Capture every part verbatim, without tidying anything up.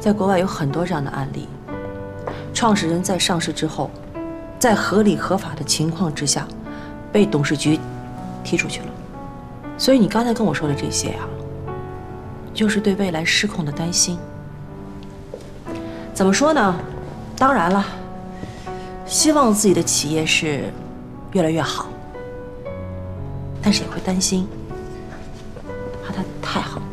在国外有很多这样的案例，创始人在上市之后，在合理合法的情况之下，被董事局踢出去了。所以你刚才跟我说的这些呀、啊，就是对未来失控的担心。怎么说呢？当然了，希望自己的企业是越来越好，但是也会担心，怕它太好。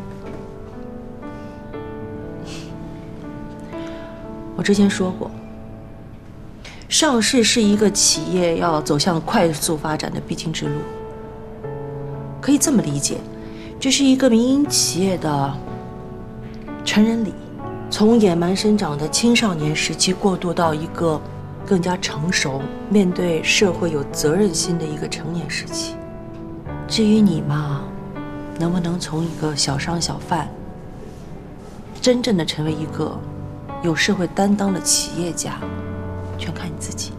我之前说过，上市是一个企业要走向快速发展的必经之路。可以这么理解，这是一个民营企业的成人礼，从野蛮生长的青少年时期过渡到一个更加成熟、面对社会有责任心的一个成年时期。至于你嘛，能不能从一个小商小贩，真正的成为一个有社会担当的企业家，全看你自己。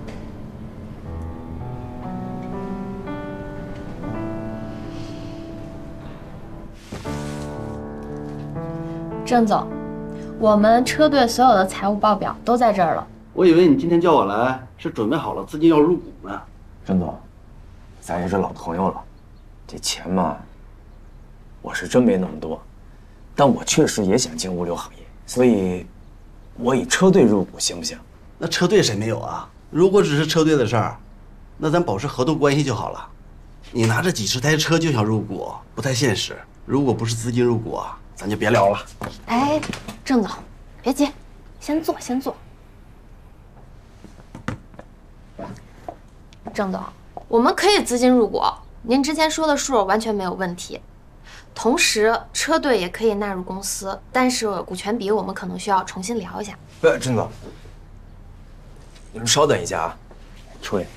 郑总，我们车队所有的财务报表都在这儿了。 我以为你今天叫我来是准备好了资金要入股呢。 郑总，咱也是老朋友了，这钱嘛，我是真没那么多，但我确实也想进物流行业，所以，我以车队入股行不行？ 那车队谁没有啊？如果只是车队的事儿，那咱保持合同关系就好了。你拿着几十台车就想入股，不太现实。如果不是资金入股啊，咱就别聊了。 哎，郑总，别急，先坐，先坐。郑总，我们可以资金入股，您之前说的数完全没有问题。同时，车队也可以纳入公司，但是股权比我们可能需要重新聊一下。 不，郑总，你们稍等一下啊，出去。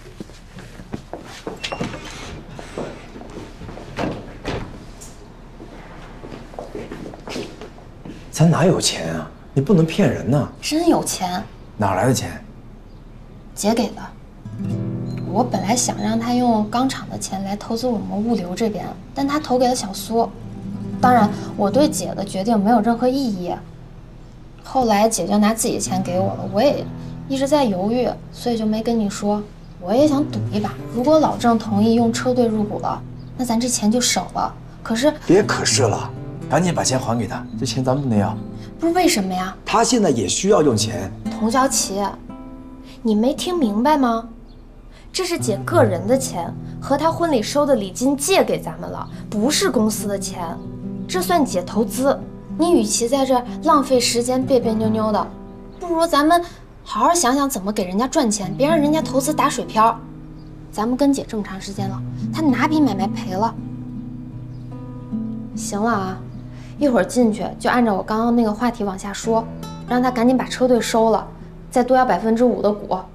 咱哪有钱啊？你不能骗人呐！ 真有钱？ 哪来的钱？ 姐给的。我本来想让他用钢厂的钱来投资我们物流这边，但他投给了小苏。当然，我对姐的决定没有任何异议。后来姐就拿自己的钱给我了，我也一直在犹豫，所以就没跟你说。我也想赌一把，如果老郑同意用车队入股了，那咱这钱就省了。可是别可是了，赶紧把钱还给他，这钱咱们不能要。 不是为什么呀？ 他现在也需要用钱。 童小琪，你没听明白吗？这是姐个人的钱，和她婚礼收的礼金借给咱们了，不是公司的钱，这算姐投资。你与其在这浪费时间别别扭扭的，不如咱们好好想想怎么给人家赚钱，别让人家投资打水漂。咱们跟姐这么长时间了，她哪笔买卖赔了？行了啊，一会儿进去就按照我刚刚那个话题往下说，让她赶紧把车队收了，再多要百分之五的股。